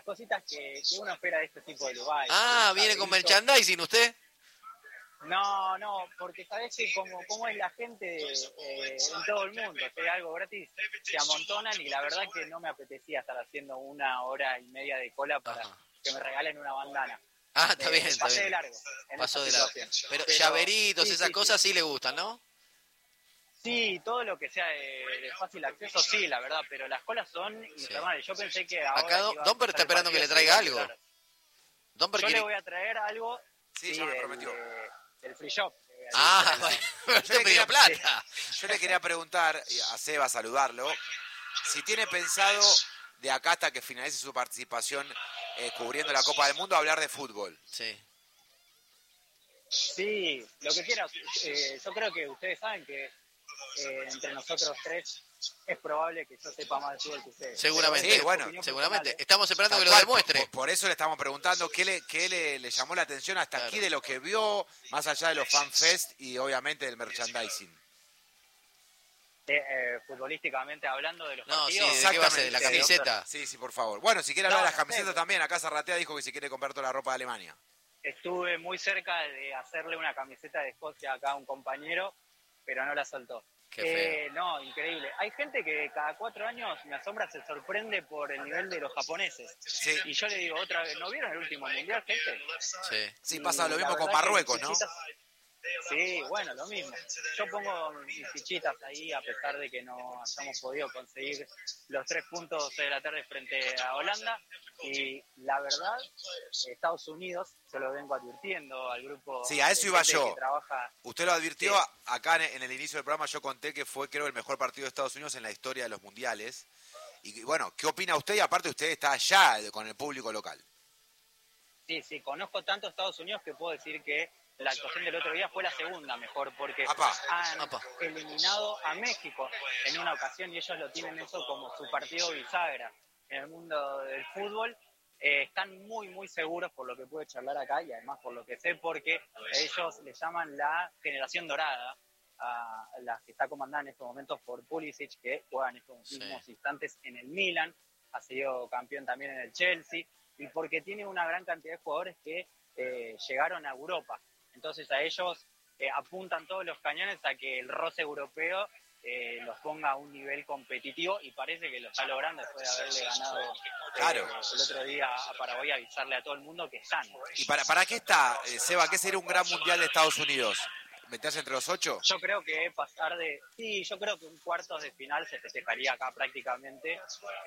cositas que uno espera de este tipo de lugares. Ah, ¿viene con merchandising usted? No, porque sabés que como es la gente en todo el mundo, si hay algo gratis, se amontonan y la verdad que no me apetecía estar haciendo 1 hora y media de cola para que me regalen una bandana. Ah, está bien, está Pasé bien. de largo en Pasó esa de largo. situación. Pero llaveritos, sí, esas sí, cosas sí. sí le gustan, ¿no? Sí, todo lo que sea de fácil acceso, sí, la verdad, pero las colas son Sí. infernales. Yo pensé que Acá ahora que iba a Domper está empezar el esperando que partido le se traiga iba a algo. liberar. Domper Yo le quiere... voy a traer algo Sí, ya me prometió. del free shop. Ah, bueno, usted pidió plata. Yo le quería preguntar a Seba, saludarlo, si tiene pensado de acá hasta que finalice su participación cubriendo la Copa del Mundo hablar de fútbol. Sí. Sí, lo que quieras. Yo creo que ustedes saben que entre nosotros tres es probable que yo sepa más de fútbol que ustedes. Seguramente, Sí, bueno, seguramente. Estamos esperando Tal que lo cual, demuestre. por eso le estamos preguntando qué le llamó la atención hasta aquí de lo que vio, más allá de los fanfest y obviamente del merchandising. Futbolísticamente hablando de los No, sí, partidos. ¿de qué va a ser? ¿De la camiseta? Sí, por favor. Bueno, si quiere hablar de las No sé. camisetas también, acá Zarratea dijo que si quiere comprar toda la ropa de Alemania. Estuve muy cerca de hacerle una camiseta de Escocia acá a un compañero, pero no la soltó. Qué feo. No, increíble. Hay gente que cada 4 años me asombra, se sorprende por el nivel de los japoneses. Sí. Y yo le digo otra vez, ¿no vieron el último mundial, gente? Sí, pasa lo Y mismo la con verdad que Marruecos, mis ¿no? fichitas- Sí, bueno, lo mismo. Yo pongo mis fichitas ahí a pesar de que no hayamos podido conseguir los 3 puntos de la tarde frente a Holanda. Y la verdad, Estados Unidos, se lo vengo advirtiendo al grupo Sí, a eso de iba gente yo. que trabaja. Usted lo advirtió, Sí. acá en el inicio del programa yo conté que fue, creo, el mejor partido de Estados Unidos en la historia de los mundiales. Y bueno, ¿qué opina usted? Y aparte usted está allá con el público local. Sí, conozco tanto Estados Unidos que puedo decir que la actuación del otro día fue la segunda mejor, porque han eliminado a México en una ocasión y ellos lo tienen eso como su partido bisagra en el mundo del fútbol. Están muy seguros por lo que pude charlar acá y además por lo que sé, porque ellos le llaman la generación dorada a la que está comandada en estos momentos por Pulisic, que juega en estos mismos instantes en el Milan, ha sido campeón también en el Chelsea, y porque tiene una gran cantidad de jugadores que llegaron a Europa. Entonces a ellos apuntan todos los cañones a que el roce europeo los ponga a un nivel competitivo y parece que lo está logrando después de haberle ganado el otro día a Paraguay, avisarle a todo el mundo que están. ¿Y para qué está, Seba? ¿Qué sería un gran mundial de Estados Unidos? ¿Meterse entre los 8? Yo creo que pasar de... Sí, yo creo que un cuartos de final se festejaría acá prácticamente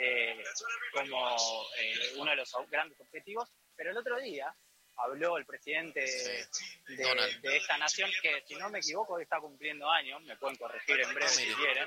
como uno de los grandes objetivos, pero el otro día habló el presidente de esta nación, que si no me equivoco está cumpliendo años, me pueden corregir en breve si quieren,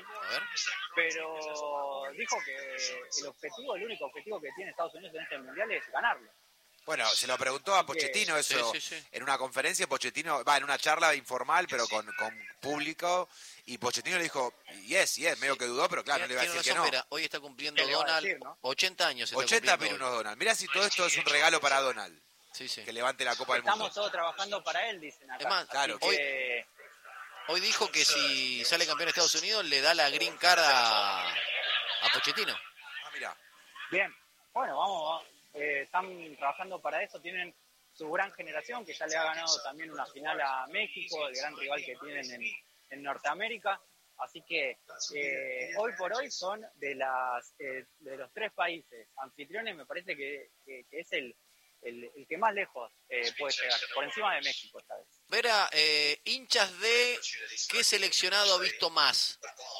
pero dijo que el único objetivo que tiene Estados Unidos en este mundial es ganarlo. Bueno, se lo preguntó a Pochettino eso en una conferencia. Pochettino, en una charla informal, pero con público, y Pochettino le dijo, yes, medio que dudó, pero claro, no le iba a decir que no. Mira, hoy está cumpliendo Donald, decir, ¿no? 80 años. 80 pirunos Donald. Mirá si todo esto es un regalo para Donald. Que levante la Copa del Mundo. Estamos todos trabajando para él, dicen acá. Es más, claro. Hoy dijo que si sale campeón de Estados Unidos le da la green card a Pochettino. Ah, mira. Bien, bueno, vamos. Están trabajando para eso, tienen su gran generación que ya le ha ganado también una final a México, el gran rival que tienen en Norteamérica, así que hoy por hoy son de los 3 países anfitriones, me parece que es el que más lejos puede llegar, por encima de México esta vez. Vera, hinchas de ¿qué seleccionado ha visto más?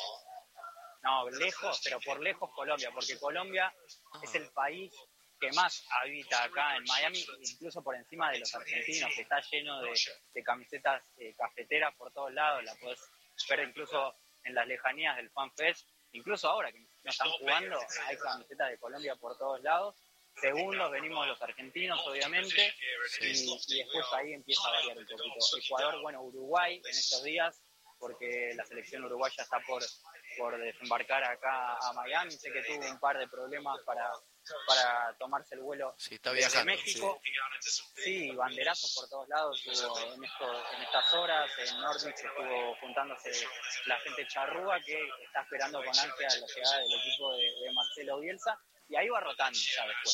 No, lejos, pero por lejos Colombia, porque Colombia es el país que más habita acá en Miami, incluso por encima de los argentinos, que está lleno de camisetas cafeteras por todos lados, la podés ver incluso en las lejanías del Fan Fest, incluso ahora que no están jugando, hay camisetas de Colombia por todos lados. Segundos venimos los argentinos, obviamente, y después ahí empieza a variar un poquito. Ecuador, bueno, Uruguay en estos días, porque la selección uruguaya está por desembarcar acá a Miami, sé que tuvo un par de problemas para tomarse el vuelo desde México. Sí, banderazos por todos lados hubo en estas horas. En Norwich estuvo juntándose la gente charrúa que está esperando con ansia la llegada del equipo de Marcelo Bielsa, y ahí va rotando ya después.